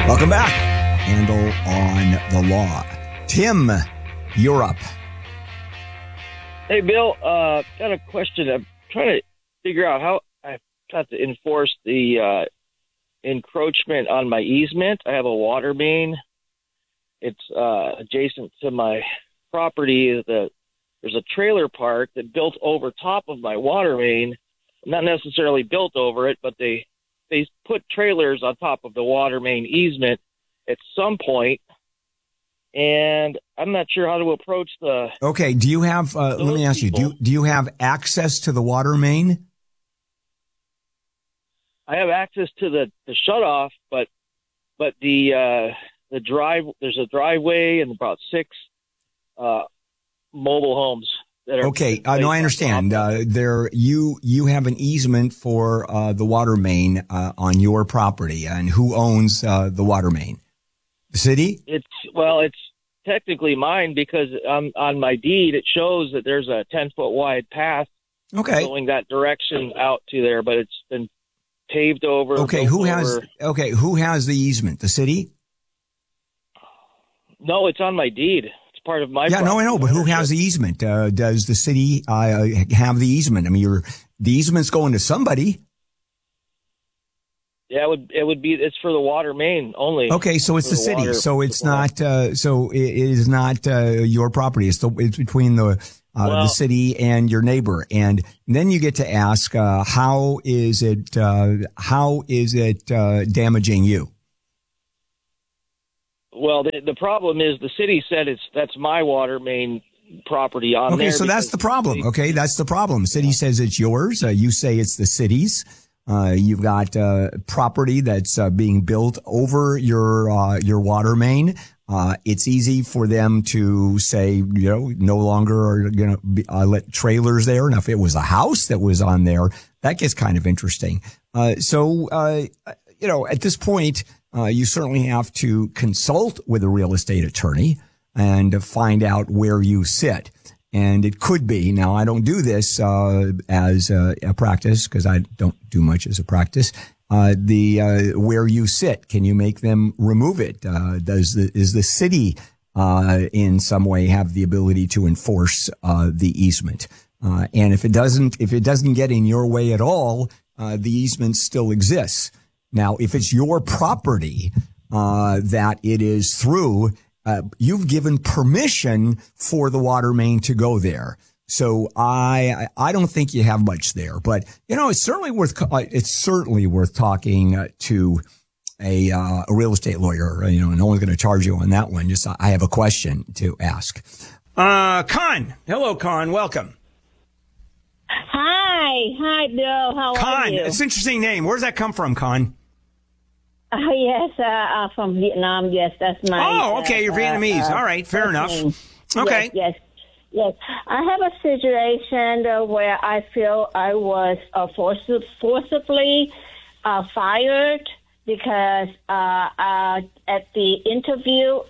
Welcome back. Handel on the Law. Tim, you're up. Hey, Bill, got a question. I'm trying to figure out how I've got to enforce the encroachment on my easement. I have a water main. It's adjacent to my property. There's a trailer park that built over top of my water main. Not necessarily built over it, but they put trailers on top of the water main easement at some point, and I'm not sure how to approach the... Okay, do you have, let me ask you, do you have access to the water main? I have access to the shutoff, but the drive, there's a driveway and about 6 mobile homes. Okay, no, I understand. You have an easement for the water main on your property, and who owns the water main? The city? It's technically mine because on my deed it shows that there's a 10-foot wide path going that direction out to there, but it's been paved over. Okay, who has the easement? The city? No, it's on my deed. Part of my property. No, I know, but who has the easement? Does the city have the easement? I mean, the easement's going to somebody. Yeah, it would be. It's for the water main only. Okay, so it's the city. Water, so it's not. So it is not your property. It's between the city and your neighbor, and then you get to ask, how is it damaging you? Well, the problem is the city said that's my water main property on there. Okay, so that's the problem. Okay, that's the problem. City says it's yours. You say it's the city's. You've got property that's being built over your water main. It's easy for them to say, no longer are going to let trailers there. Now, if it was a house that was on there, that gets kind of interesting. At this point, you certainly have to consult with a real estate attorney and find out where you sit. And it could be, now I don't do this as a practice because I don't do much as a practice. Where you sit, can you make them remove it? Is the city in some way have the ability to enforce the easement? And if it doesn't get in your way at all, the easement still exists. Now, if it's your property that it is through, you've given permission for the water main to go there. So I don't think you have much there, but it's certainly worth talking to a real estate lawyer. No one's going to charge you on that one. Just I have a question to ask. Con, hello, Con, welcome. Hi, Bill. How are you? Con, it's an interesting name. Where's that come from, Con? Yes, from Vietnam. Yes, that's my. Oh, okay. You're Vietnamese. All right, fair enough. Okay. Yes. I have a situation where I feel I was forcibly fired because at the interview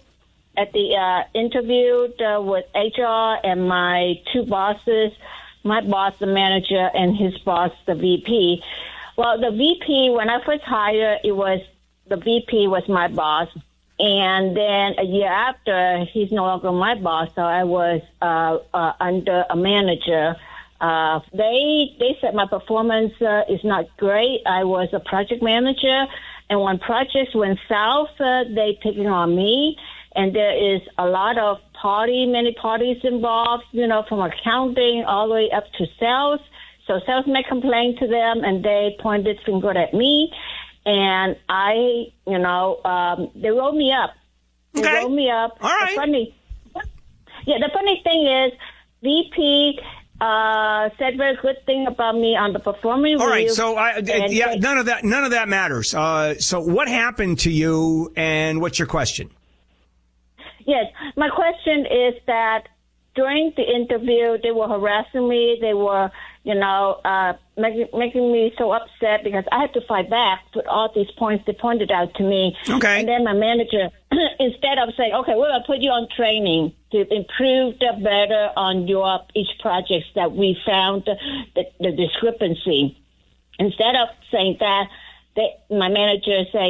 with HR and my two bosses, my boss, the manager, and his boss, the VP. Well, the VP, when I first hired, the VP was my boss. And then a year after, he's no longer my boss, so I was under a manager. They said my performance is not great. I was a project manager, and when projects went south, they took it on me. And there is a lot of many parties involved, from accounting all the way up to sales. So sales may complain to them, and they pointed finger at me. And they rolled me up. They rolled me up. All right. The funny thing is, VP said very good thing about me on the performing review. All right, so none of that matters. So what happened to you, and what's your question? Yes, my question is that during the interview, they were harassing me. They were, making me so upset because I had to fight back with all these points they pointed out to me. Okay. And then my manager, instead of saying, okay, we're going to put you on training to improve better on each project that we found the discrepancy. Instead of saying that, my manager said,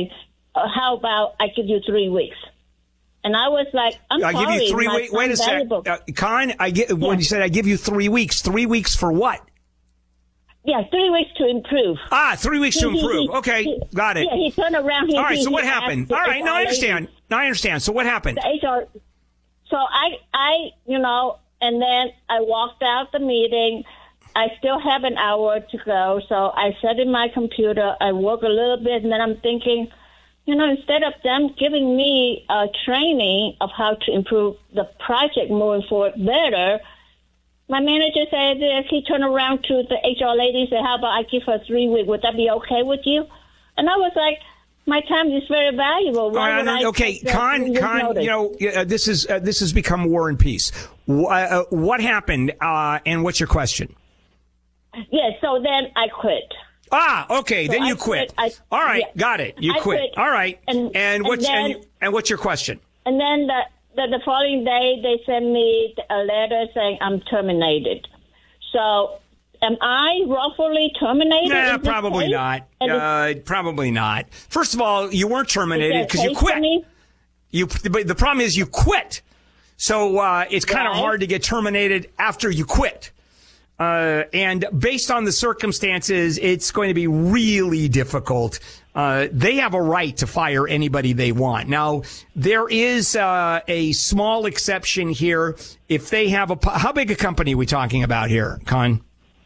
how about I give you 3 weeks? And I was like, I'm sorry. I give you 3 weeks. Wait a second. Con, when you said I give you 3 weeks, 3 weeks for what? Yeah, 3 weeks to improve. 3 weeks to improve. Okay, got it. Yeah, he turned around. All right, so what happened? All right, no, I understand. I understand. So what happened? The HR. So I, and then I walked out the meeting. I still have an hour to go, so I sat in my computer. I work a little bit, and then I'm thinking, instead of them giving me a training of how to improve the project moving forward better, my manager said this. He turned around to the HR lady and said, how about I give her 3 weeks? Would that be okay with you? And I was like, my time is very valuable. Okay, Con, this has become War and Peace. What happened, and what's your question? Yeah, so then I quit. Okay, so then you quit. All right, yeah. Got it. You quit. All right. And what's your question? And then the following day, they sent me a letter saying I'm terminated. So, am I wrongfully terminated? Nah, probably not. Probably not. First of all, you weren't terminated because you quit. But the problem is you quit. So it's kind of hard to get terminated after you quit. And based on the circumstances, it's going to be really difficult. They have a right to fire anybody they want. Now, there is a small exception here. If they have how big a company are we talking about here, Con?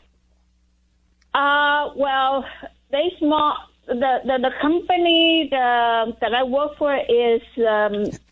Well, they small. The company that I work for is